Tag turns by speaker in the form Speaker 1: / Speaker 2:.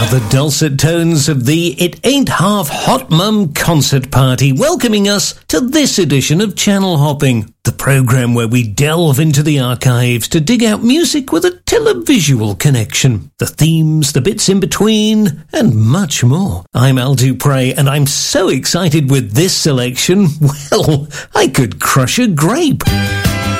Speaker 1: The dulcet tones of the It Ain't Half Hot Mum concert party welcoming us to this edition of Channel Hopping, the programme where we delve into the archives to dig out music with a televisual connection, the themes, the bits in between, and much more. I'm Al Dupre, and I'm so excited with this selection, well, I could crush a grape.